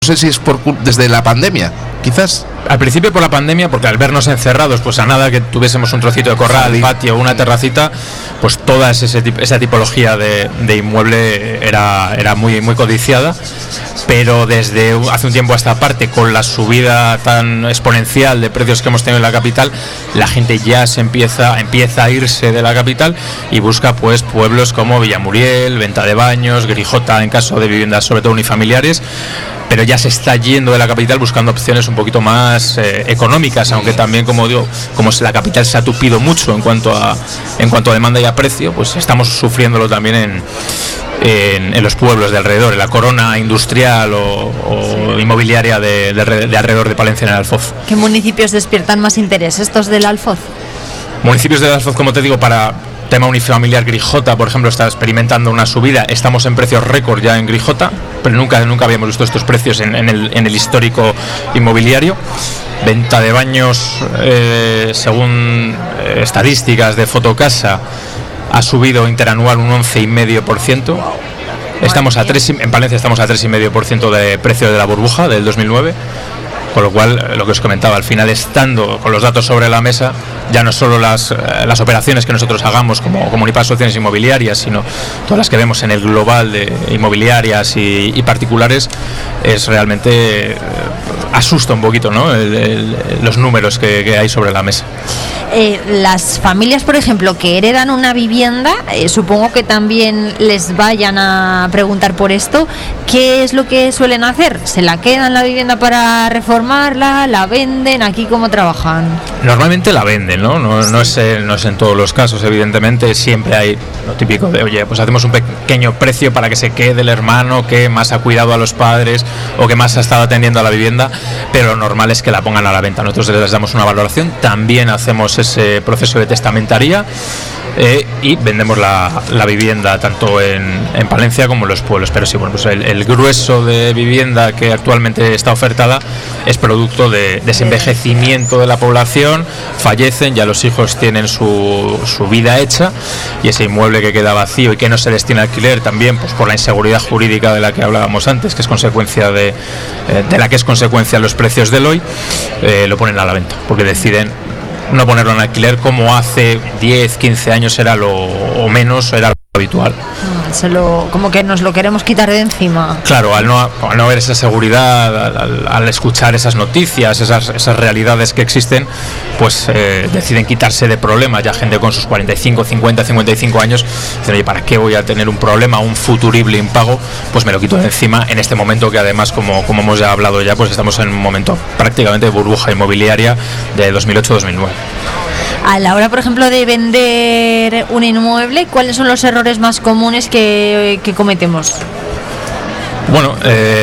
No sé si es desde la pandemia, quizás. Al principio por la pandemia, porque al vernos encerrados, pues a nada que tuviésemos un trocito de corral, patio, una terracita, pues toda esa tipología de inmueble era muy, muy codiciada. Pero desde hace un tiempo a esta parte, con la subida tan exponencial de precios que hemos tenido en la capital, la gente ya empieza a irse de la capital y busca pues pueblos como Villamuriel, Venta de Baños, Grijota, en caso de viviendas sobre todo unifamiliares, pero ya se está yendo de la capital buscando opciones un poquito más económicas, aunque también, como digo, como la capital se ha tupido mucho en cuanto a demanda y a precio, pues estamos sufriéndolo también en los pueblos de alrededor, en la corona industrial o inmobiliaria de alrededor de Palencia, en el Alfoz. ¿Qué municipios despiertan más interés, estos del Alfoz? Municipios del Alfoz, como te digo, para tema unifamiliar, Grijota, por ejemplo, está experimentando una subida. Estamos en precios récord ya en Grijota, pero nunca habíamos visto estos precios en el histórico inmobiliario. Venta de Baños, según estadísticas de Fotocasa, ha subido interanual un 11,5%. En Palencia estamos a 3,5% de precio de la burbuja del 2009. Con lo cual, lo que os comentaba, al final, estando con los datos sobre la mesa, ya no solo las operaciones que nosotros hagamos como Unipar Soluciones Inmobiliarias, sino todas las que vemos en el global de inmobiliarias y particulares, es realmente asusta un poquito, ¿no? Los números que hay sobre la mesa. Las familias, por ejemplo, que heredan una vivienda, supongo que también les vayan a preguntar por esto. ¿Qué es lo que suelen hacer? ¿Se la quedan la vivienda para reformarla? ¿La venden? ¿Aquí cómo trabajan? Normalmente la venden, ¿no? No es en todos los casos, evidentemente. Siempre hay lo típico de, oye, pues hacemos un pequeño precio para que se quede el hermano que más ha cuidado a los padres o que más ha estado atendiendo a la vivienda, pero lo normal es que la pongan a la venta. Nosotros les damos una valoración, también hacemos ese proceso de testamentaría y vendemos la vivienda tanto en Palencia como en los pueblos. Pero sí, bueno, pues el grueso de vivienda que actualmente está ofertada es producto de ese envejecimiento de la población, fallecen, ya los hijos tienen su vida hecha, y ese inmueble que queda vacío y que no se destina a alquiler también, pues por la inseguridad jurídica de la que hablábamos antes, que es consecuencia de la que es consecuencia los precios del hoy, lo ponen a la venta, porque deciden no ponerlo en alquiler como hace 10, 15 años era o menos era lo habitual. Como que nos lo queremos quitar de encima. Claro, al no haber esa seguridad, al escuchar esas noticias, esas realidades que existen, pues deciden quitarse de problemas. Ya gente con sus 45, 50, 55 años dicen, oye, ¿para qué voy a tener un problema, un futurible impago? Pues me lo quito de encima en este momento que, además, como hemos ya hablado ya, pues estamos en un momento prácticamente de burbuja inmobiliaria de 2008-2009. A la hora, por ejemplo, de vender un inmueble, ¿cuáles son los errores más comunes que cometemos? Bueno,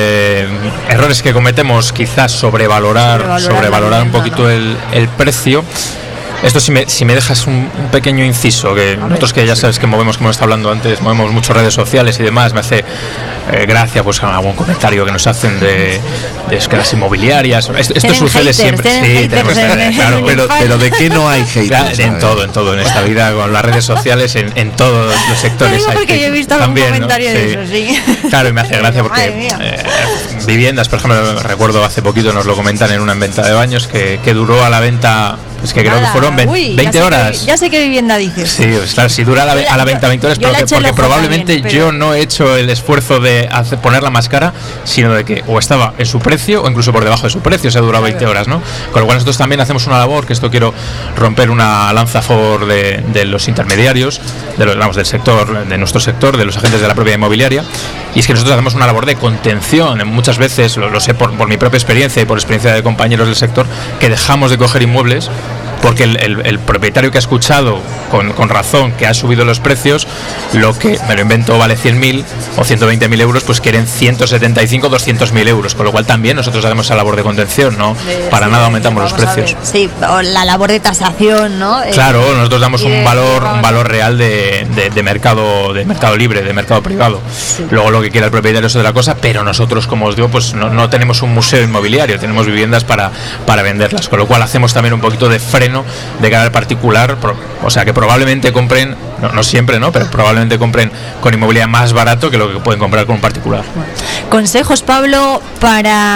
errores que cometemos, quizás sobrevalorar un poquito el precio. Esto, si me dejas un pequeño inciso, que nosotros, que ya sabes que movemos, como está hablando antes, movemos muchas redes sociales y demás, me hace gracia pues algún comentario que nos hacen de que las inmobiliarias, esto sucede siempre, sí, claro, pero ¿de qué no hay haters? En todo en esta vida, con las redes sociales, en todos los sectores. Porque yo he visto algún comentario, ¿no? De eso, sí. Claro, y me hace gracia porque viviendas, por ejemplo, recuerdo hace poquito nos lo comentan en una Venta de Baños que duró a la venta, pues que creo que fueron 20 horas. Ya sé qué vivienda dices. Sí, pues claro, si dura a la venta 20 horas, porque probablemente también, yo no he hecho el esfuerzo de ponerla más cara, sino de que o estaba en su precio o incluso por debajo de su precio, se ha durado 20 horas, ¿no? Con lo cual nosotros también hacemos una labor, que esto quiero romper una lanza a favor de los intermediarios, del sector, de nuestro sector, de los agentes de la propia inmobiliaria, y es que nosotros hacemos una labor de contención. Muchas veces, lo sé por mi propia experiencia y por experiencia de compañeros del sector, que dejamos de coger inmuebles porque el propietario que ha escuchado con razón que ha subido los precios, lo que, me lo invento, vale 100.000 o 120.000 euros, pues quieren 175, 200.000 euros, con lo cual también nosotros hacemos esa labor de contención, ¿no? Para nada aumentamos los precios. Sí, o la labor de tasación, ¿no? Claro, nosotros damos un valor real de mercado libre, de mercado privado. Sí. Luego lo que quiera el propietario es otra cosa, pero nosotros, como os digo, pues no tenemos un museo inmobiliario, tenemos viviendas para venderlas, con lo cual hacemos también un poquito de freno terreno de cara al particular, o sea que probablemente compren, no siempre, ¿no? Pero probablemente compren con inmobiliaria más barato que lo que pueden comprar con un particular. Consejos, Pablo, para